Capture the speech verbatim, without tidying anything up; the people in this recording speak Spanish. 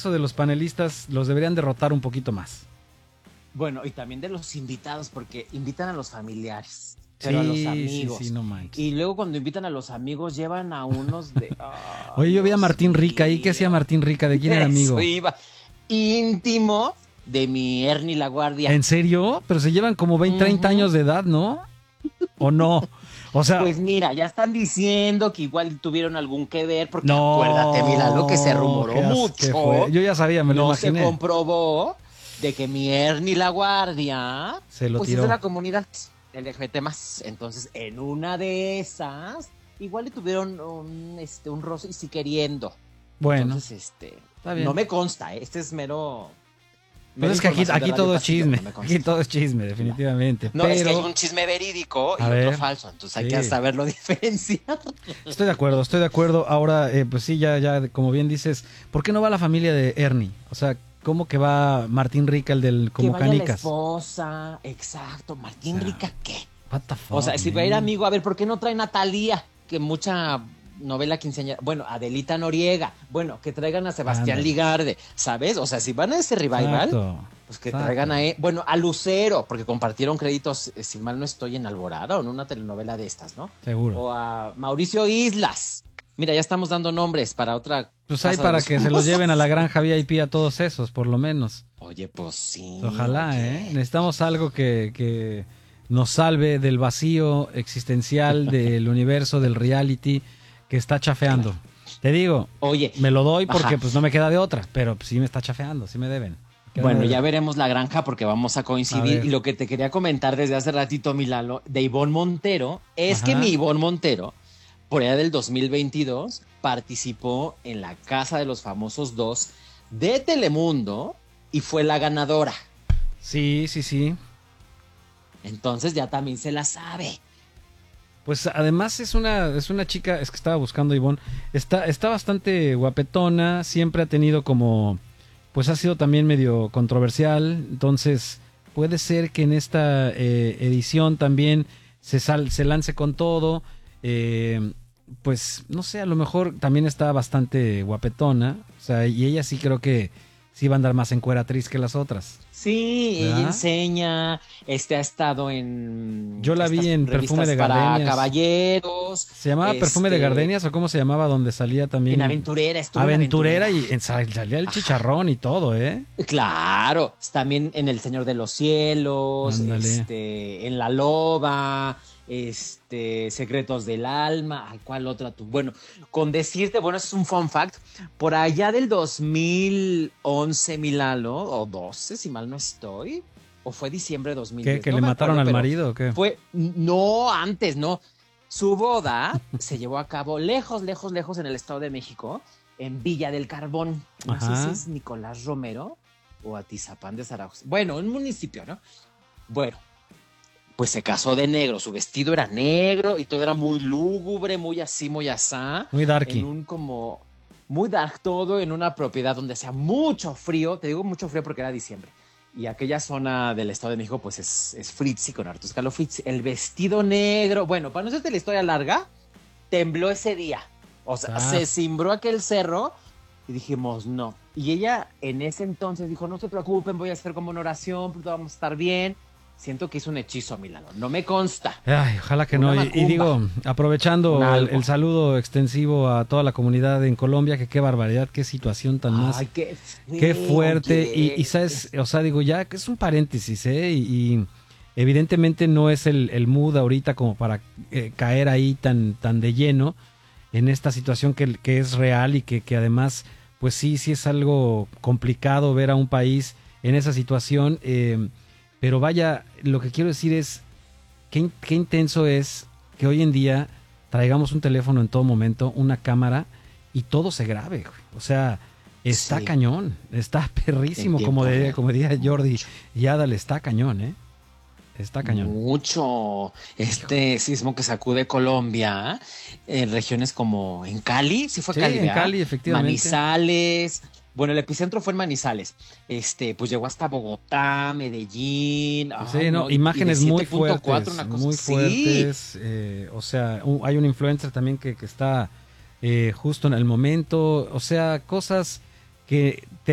universo de los panelistas los deberían derrotar un poquito más. Bueno, y también de los invitados, porque invitan a los familiares, pero sí, a los amigos. Sí, sí, no manches. Y luego cuando invitan a los amigos, llevan a unos de... Oh, Oye, yo vi a Martín Rica ahí. ¿Qué hacía Martín Rica? ¿De quién era amigo? Eso iba. Íntimo de mi Ernie La Guardia. ¿En serio? Pero se llevan como veinte, treinta uh-huh. años de edad, ¿no? ¿O no? O sea, pues mira, ya están diciendo que igual tuvieron algún que ver, porque no, acuérdate, mira, lo que se rumoró mucho. Yo ya sabía, me lo no imaginé. No se comprobó de que mi Ernie La Guardia se lo pues tiró. Es de la comunidad L G B T más. Entonces, en una de esas, igual le tuvieron un, este, un roce y sí queriendo. Bueno. Entonces, este, no me consta, ¿eh? Este es mero... Pues es que aquí, aquí todo es chisme, no aquí todo es chisme, definitivamente. No, pero... es que hay un chisme verídico y a otro ver, falso, entonces hay sí. que saberlo diferenciar. Estoy de acuerdo, estoy de acuerdo. Ahora, eh, pues sí, ya, ya, como bien dices, ¿por qué no va la familia de Ernie? O sea, ¿cómo que va Martín Rica, el del como que vaya Canicas? La esposa, exacto, Martín o sea, Rica, ¿qué? What the fuck, o sea, si man? va a ir amigo, a ver, ¿por qué no traen a Talía? Que mucha... novela quinceañera, bueno, Adelita Noriega, bueno, que traigan a Sebastián Anda. Ligarde, ¿sabes? O sea, si van a ese revival, Exacto. pues que Exacto. traigan a, bueno, a Lucero, porque compartieron créditos, si mal no estoy, en Alborada o en una telenovela de estas, ¿no? Seguro. O a Mauricio Islas. Mira, ya estamos dando nombres para otra. Pues hay para que famosos. Se los lleven a la granja V I P a todos esos, por lo menos. Oye, pues sí. Ojalá, okay. ¿eh? Necesitamos algo que, que nos salve del vacío existencial del universo del reality que está chafeando. Claro. Te digo, oye, me lo doy porque ajá. pues no me queda de otra, pero sí me está chafeando, sí me deben. Bueno, de ya veremos la granja porque vamos a coincidir. A y lo que te quería comentar desde hace ratito, Milalo, de Ivonne Montero, es ajá. que mi Ivonne Montero, por allá del dos mil veintidós, participó en La Casa de los Famosos dos de Telemundo y fue la ganadora. Sí, sí, sí. Entonces ya también se la sabe. Pues además es una es una chica, es que estaba buscando Ivonne, está está bastante guapetona, siempre ha tenido como, pues ha sido también medio controversial, entonces puede ser que en esta eh, edición también se sal, se lance con todo, eh, pues no sé, a lo mejor también está bastante guapetona, o sea, y ella sí creo que sí va a andar más encueratriz que las otras. Sí, ¿verdad? Ella enseña, este ha estado en... Yo la vi en Perfume de Gardenias. Para caballeros. ¿Se llamaba este... Perfume de Gardenias o cómo se llamaba donde salía también? En Aventurera. Estuvo Aventurera, en Aventurera y en, salía el chicharrón y todo, ¿eh? Claro, también en El Señor de los Cielos, este, en La Loba, este, Secretos del Alma, ay, ¿cuál otra tú? Bueno, con decirte, bueno, es un fun fact, por allá del dos mil once, Milalo, o doce, si mal no estoy, o fue diciembre de dos mil diez. ¿Qué? ¿Que no le mataron acuerdo, al marido o qué? Fue, no, antes, no. Su boda se llevó a cabo lejos, lejos, lejos en el Estado de México, en Villa del Carbón. No Ajá. sé si es Nicolás Romero o Atizapán de Zaragoza. Bueno, un municipio, ¿no? Bueno, pues se casó de negro, su vestido era negro y todo era muy lúgubre, muy así, muy asá. Muy darky. En un como, muy dark todo, en una propiedad donde hacía mucho frío, te digo mucho frío porque era diciembre. Y aquella zona del Estado de México pues es, es fritzy, con harto escalofritz. El vestido negro, bueno, para no hacerte la historia larga, tembló ese día. O sea, ah. se cimbró aquel cerro y dijimos no. Y ella en ese entonces dijo, no se preocupen, voy a hacer como una oración, pues vamos a estar bien. Siento que hizo un hechizo, Milano. No me consta. Ay, ojalá que una no. Y, y digo, aprovechando el, el saludo extensivo a toda la comunidad en Colombia, que qué barbaridad, qué situación tan más. Ay, qué, qué fuerte. Y, y sabes, o sea, digo, ya que es un paréntesis, ¿eh? Y, y evidentemente no es el, el mood ahorita como para eh, caer ahí tan, tan de lleno en esta situación que, que es real y que, que además, pues sí, sí es algo complicado ver a un país en esa situación. Eh, Pero vaya, lo que quiero decir es qué, qué intenso es que hoy en día traigamos un teléfono en todo momento, una cámara y todo se grabe. Güey. O sea, está sí. cañón, está perrísimo, como, de, como diría Jordi. Y Adal, está cañón, ¿eh? Está cañón. Mucho. Este sismo que sacude Colombia, en regiones como en Cali, sí fue sí, Cali, en ¿verdad? Cali, efectivamente. Manizales. Bueno, el epicentro fue en Manizales. Este, pues llegó hasta Bogotá, Medellín. Sí, ay, no, no, imágenes muy fuertes, cuatro, una cosa. muy fuertes. Sí. Eh, o sea, un, hay un influencer también que, que está eh, justo en el momento. O sea, cosas que